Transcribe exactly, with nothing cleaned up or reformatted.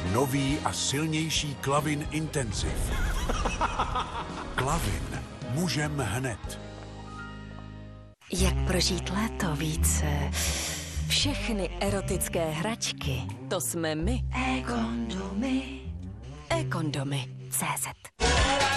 Nový a silnější Klavin Intensiv. Klavin. Můžem hned. Jak prožít léto více? Všechny erotické hračky, to jsme my. E-kondomy. E-kondomy. C Z.